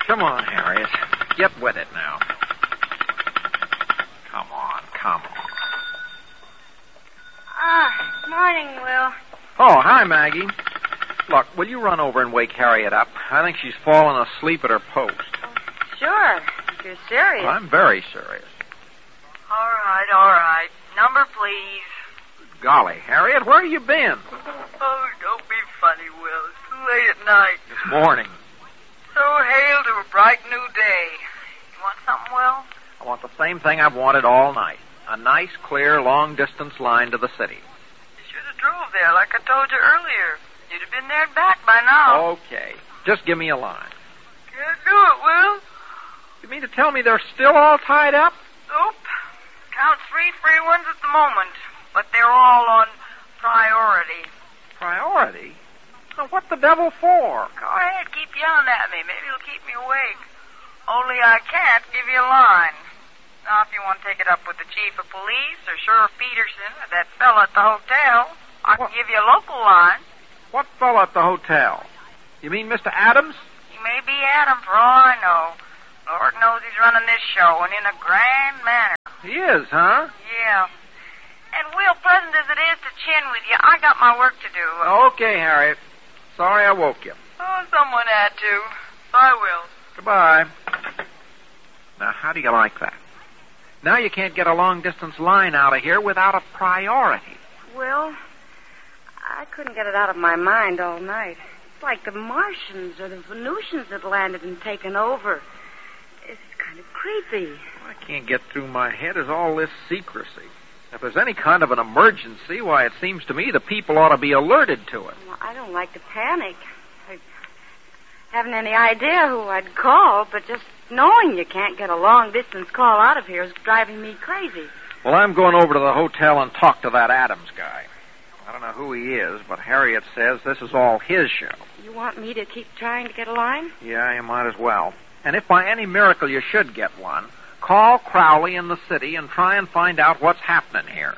Come on, Harriet. Get with it now. Come on. Morning, Will. Oh, hi, Maggie. Look, will you run over and wake Harriet up? I think she's fallen asleep at her post. Sure, if you're serious. I'm very serious. All right. Number, please. Golly, Harriet, where have you been? Oh, don't be funny, Will. It's too late at night. This morning. So hail to a bright new day. You want something, Will? I want the same thing I've wanted all night. A nice, clear, long-distance line to the city. You should have drove there like I told you earlier. You'd have been there and back by now. Okay. Just give me a line. Can't do it, Will. You mean to tell me they're still all tied up? Nope. Count 3 free ones at the moment, but they're all on priority. Priority? Now, what the devil for? Go ahead, keep yelling at me. Maybe it'll keep me awake. Only I can't give you a line. Now, if you want to take it up with the chief of police or Sheriff Peterson or that fella at the hotel, I can give you a local line. What fellow at the hotel? You mean Mr. Adams? He may be Adam for all I know. Lord knows he's running this show, and in a grand manner. He is, huh? Yeah. And, Will, pleasant as it is to chin with you, I got my work to do. Okay, Harriet. Sorry I woke you. Oh, someone had to. Bye, Will. Goodbye. Now, how do you like that? Now you can't get a long-distance line out of here without a priority. Will, I couldn't get it out of my mind all night. It's like the Martians or the Venusians had landed and taken over. It's kind of creepy. What I can't get through my head is all this secrecy. If there's any kind of an emergency, why, it seems to me the people ought to be alerted to it. Well, I don't like to panic. I haven't any idea who I'd call, but just knowing you can't get a long-distance call out of here is driving me crazy. Well, I'm going over to the hotel and talk to that Adams guy. I don't know who he is, but Harriet says this is all his show. You want me to keep trying to get a line? Yeah, you might as well. And if by any miracle you should get one, call Crowley in the city and try and find out what's happening here.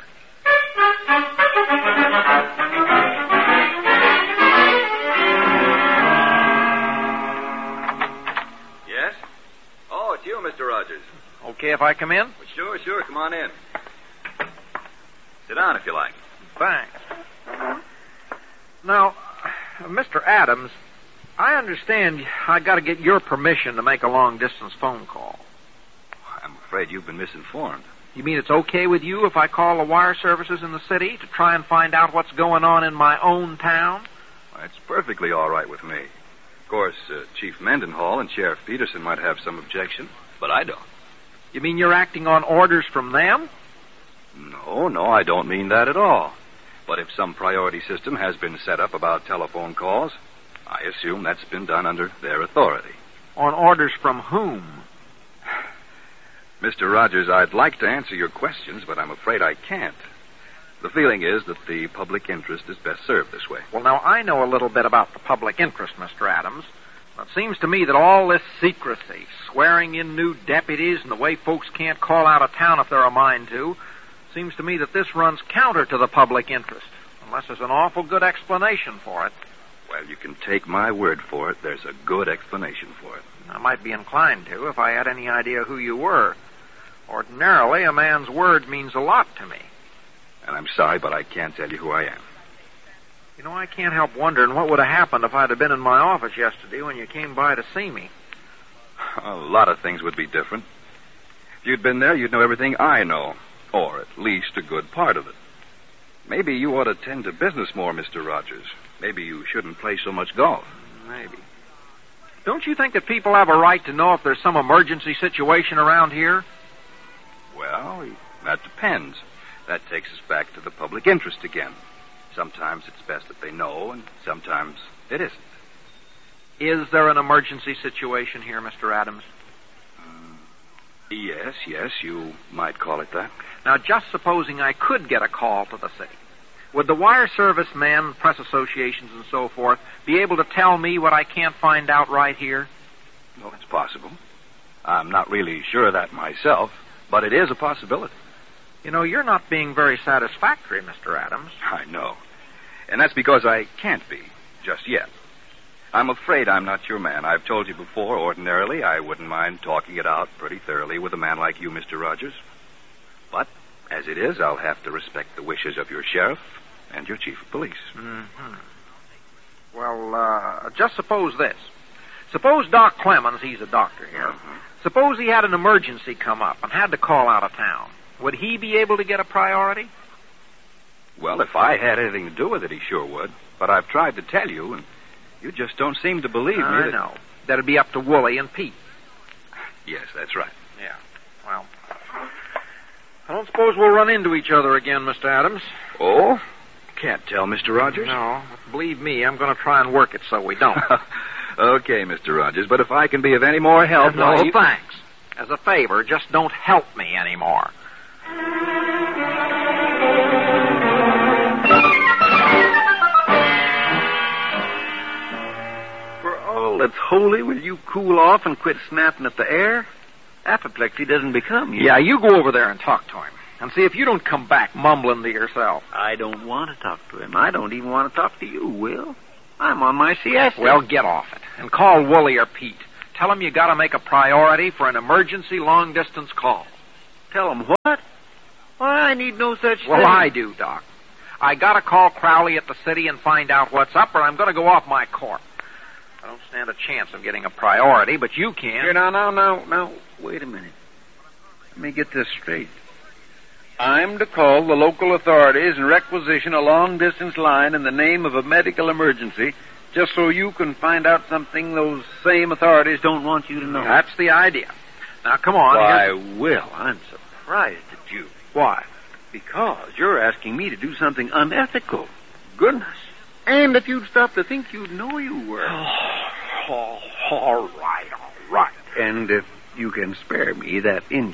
Yes? Oh, it's you, Mr. Rogers. Okay if I come in? Well, sure. Come on in. Sit down if you like. Thanks. Now, Mr. Adams, I understand I got to get your permission to make a long-distance phone call. I'm afraid you've been misinformed. You mean it's okay with you if I call the wire services in the city to try and find out what's going on in my own town? Well, it's perfectly all right with me. Of course, Chief Mendenhall and Sheriff Peterson might have some objection, but I don't. You mean you're acting on orders from them? No, I don't mean that at all. But if some priority system has been set up about telephone calls, I assume that's been done under their authority. On orders from whom? Mr. Rogers, I'd like to answer your questions, but I'm afraid I can't. The feeling is that the public interest is best served this way. Well, now, I know a little bit about the public interest, Mr. Adams. It seems to me that all this secrecy, swearing in new deputies, and the way folks can't call out of town if they're a mind to, seems to me that this runs counter to the public interest, unless there's an awful good explanation for it. Well, you can take my word for it. There's a good explanation for it. I might be inclined to if I had any idea who you were. Ordinarily, a man's word means a lot to me. And I'm sorry, but I can't tell you who I am. You know, I can't help wondering what would have happened if I'd have been in my office yesterday when you came by to see me. A lot of things would be different. If you'd been there, you'd know everything I know, or at least a good part of it. Maybe you ought to tend to business more, Mr. Rogers. Maybe you shouldn't play so much golf. Maybe. Don't you think that people have a right to know if there's some emergency situation around here? Well, that depends. That takes us back to the public interest again. Sometimes it's best that they know, and sometimes it isn't. Is there an emergency situation here, Mr. Adams? Yes, you might call it that. Now, just supposing I could get a call to the city, would the wire service men, press associations, and so forth be able to tell me what I can't find out right here? Well, it's possible. I'm not really sure of that myself, but it is a possibility. You know, you're not being very satisfactory, Mr. Adams. I know. And that's because I can't be, just yet. I'm afraid I'm not your man. I've told you before, ordinarily, I wouldn't mind talking it out pretty thoroughly with a man like you, Mr. Rogers. But, as it is, I'll have to respect the wishes of your sheriff and your chief of police. Mm-hmm. Well, just suppose this. Suppose Doc Clemens, he's a doctor here. Mm-hmm. Suppose he had an emergency come up and had to call out of town. Would he be able to get a priority? Well, if I had anything to do with it, he sure would. But I've tried to tell you, and you just don't seem to believe me. I know. That'd be up to Wooly and Pete. Yes, that's right. Yeah. Well, I don't suppose we'll run into each other again, Mr. Adams. Oh? Can't tell, Mr. Rogers? No. Believe me, I'm going to try and work it so we don't. Okay, Mr. Rogers, but if I can be of any more help... No, thanks. As a favor, just don't help me anymore. For all that's holy, will you cool off and quit snapping at the air? Apoplexy doesn't become you. Yeah, you go over there and talk to him. And see if you don't come back mumbling to yourself. I don't want to talk to him. I don't even want to talk to you, Will. I'm on my siesta. Well, get off it. And call Wooly or Pete. Tell them you got to make a priority for an emergency long-distance call. Tell him what? Why, I need no such thing. Well, I do, Doc. I got to call Crowley at the city and find out what's up, or I'm going to go off my corp. I don't stand a chance of getting a priority, but you can. Here, now. Wait a minute. Let me get this straight. I'm to call the local authorities and requisition a long-distance line in the name of a medical emergency just so you can find out something those same authorities don't want you to know. That's the idea. Now, come on. Why, Will, I'm surprised at you. Why? Because you're asking me to do something unethical. Goodness. And if you'd stop to think, you'd know you were. All right. And if you can spare me that injury.